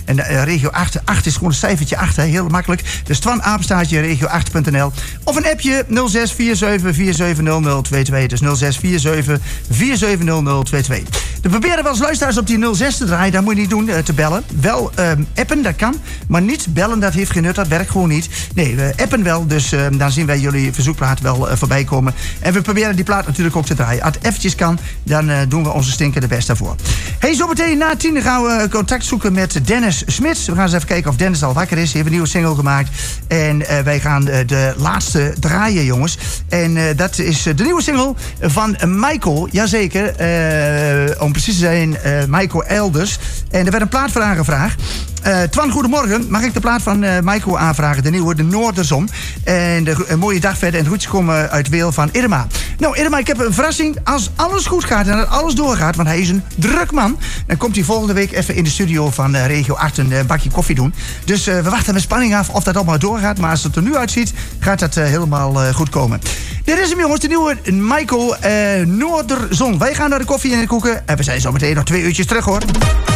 En regio 8, 8 is gewoon een cijfertje 8, hè, heel makkelijk. Dus Twan apenstaartje regio8.nl. Of een appje 0647470022. Dus 0647470022. We proberen wel eens luisteraars op die 06 te draaien. Dat moet je niet doen, te bellen. Wel appen, dat kan. Maar niet bellen, dat heeft geen nut. Dat werkt gewoon niet. Nee, we appen wel. Dus dan zien wij jullie verzoekplaat wel voorbij komen. En we proberen die plaat natuurlijk ook te draaien. Als het eventjes kan, dan doen we onze stinker de best daarvoor. Hey, zometeen na 10 gaan we contact zoeken met Dennis Smits. We gaan eens even kijken of Dennis al wakker is. Hij heeft een nieuwe single gemaakt. En wij gaan de laatste draaien, jongens. En dat is de nieuwe single van Michael. Jazeker. Om precies te zijn, Michael Elders. En er werd een plaat voor aangevraagd. Twan, goedemorgen. Mag ik de plaat van Michael aanvragen? De nieuwe, de Noorderzon. En een mooie dag verder. En de groetjes komen uit Weel van Irma. Nou, Irma, ik heb een verrassing. Als alles goed gaat en alles doorgaat, want hij is een druk man, dan komt hij volgende week even in de studio van Regio 8 een bakje koffie doen. Dus we wachten met spanning af of dat allemaal doorgaat. Maar als het er nu uitziet, gaat dat helemaal goed komen. Dit is hem, jongens. De nieuwe Michael Noorderzon. Wij gaan naar de koffie en de koeken. En we zijn zo meteen nog 2 uurtjes terug, hoor.